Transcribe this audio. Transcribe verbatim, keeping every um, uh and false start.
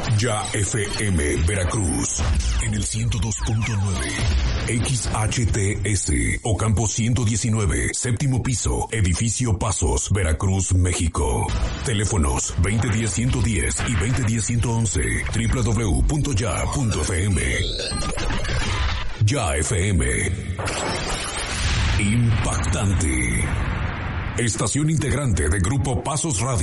Ya F M Veracruz en el ciento dos punto nueve, X H T S Ocampo ciento diecinueve, séptimo piso, edificio Pasos, Veracruz, México. Teléfonos veinte diez ciento diez y veinte diez ciento once, doble u doble u doble u punto ya punto f m. Ya F M. Impactante. Estación integrante de Grupo Pasos Radio.